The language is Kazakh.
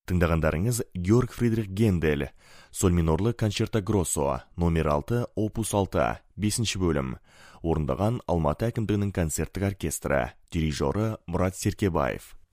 Тыңдағандарыңыз Георг Фридрих Гендель, соль минорлы концерто гроссо, номер 6, опус 6, 5 бөлім. Орындаған Алматы әкімдігінің концерттік оркестрі, дирижері Мұрат Серкебаев.